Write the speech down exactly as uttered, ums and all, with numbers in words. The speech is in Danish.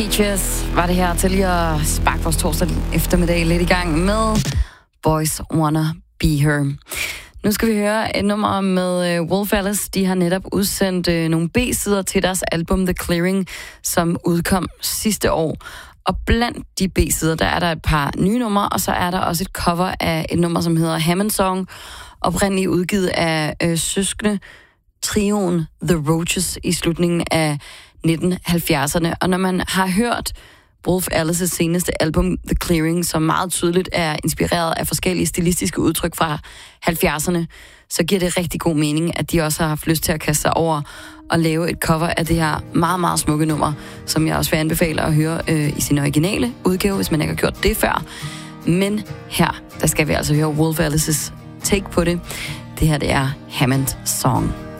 Peaches var det her til lige at sparke vores torsdag eftermiddag lidt i gang med Boys Wanna Be Her. Nu skal vi høre et nummer med Wolf Alice. De har netop udsendt øh, nogle B-sider til deres album The Clearing, som udkom sidste år. Og blandt de B-sider, der er der et par nye numre, og så er der også et cover af et nummer, som hedder Hammond Song, oprindeligt udgivet af øh, søskende trioen The Roaches i slutningen af nitten halvfjerdserne. Og når man har hørt Wolf Alice's seneste album, The Clearing, som meget tydeligt er inspireret af forskellige stilistiske udtryk fra halvfjerdserne, så giver det rigtig god mening, at de også har haft lyst til at kaste sig over og lave et cover af det her meget, meget smukke nummer, som jeg også vil anbefale at høre øh, i sin originale udgave, hvis man ikke har gjort det før. Men her, der skal vi altså høre Wolf Alice's take på det. Det her, det er Hammond Song.